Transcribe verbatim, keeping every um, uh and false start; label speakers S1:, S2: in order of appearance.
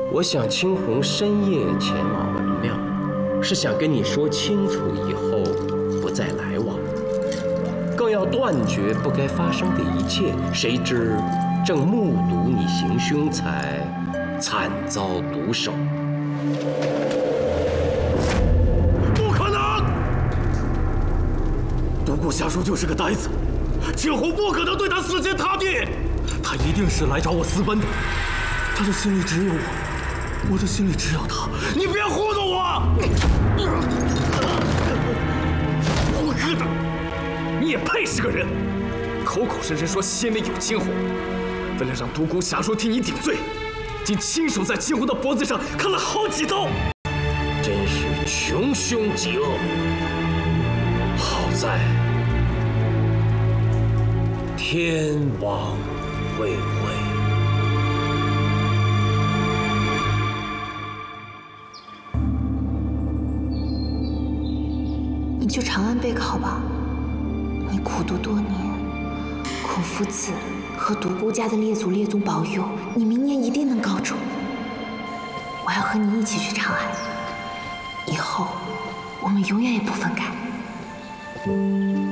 S1: 我想青红深夜前往文庙，是想跟你说清楚以后不再来往，更要断绝不该发生的一切。谁知正目睹你行凶，才惨遭毒手。
S2: 不可能！独孤侠叔就是个呆子，青红不可能对他死心塌地，他一定是来找我私奔的。他的心里只有我，我的心里只有他。你别糊弄我！我可的，你也配是个人？口口声声说心里有青红，为了让独孤侠叔替你顶罪，竟亲手在青红的脖子上砍了好几刀，
S1: 真是穷凶极恶。好在天网恢恢。
S3: 你去长安备考吧，你苦读多年，孔夫子和独孤家的列祖列宗保佑，你明年一定能高中。我要和你一起去长安，以后我们永远也不分开。